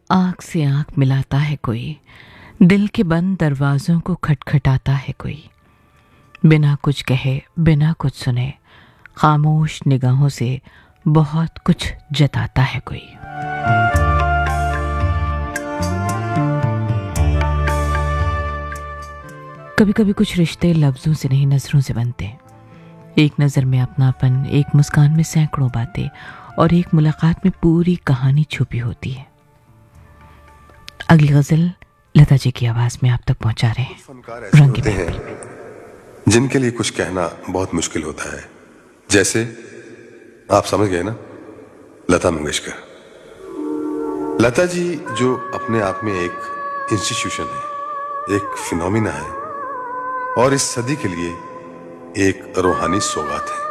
आँख से आँख मिलाता है कोई, दिल के बंद दरवाज़ों को खटखटाता है कोई। बिना कुछ कहे, बिना कुछ सुने, खामोश निगाहों से बहुत कुछ जताता है कोई। कभी कभी कुछ रिश्ते लफ्ज़ों से नहीं, नज़रों से बनते। एक नज़र में अपनापन, एक मुस्कान में सैकड़ों बातें और एक मुलाकात में पूरी कहानी छुपी होती है। अगली गज़ल लता जी की आवाज़ में आप तक पहुंचा रहे हैं। फनकार ऐसे होते हैं जिनके लिए कुछ कहना बहुत मुश्किल होता है। जैसे आप समझ गए ना, लता मंगेशकर। लता जी जो अपने आप में एक इंस्टीट्यूशन है, एक फिनोमिना है और इस सदी के लिए एक रूहानी सौगात है।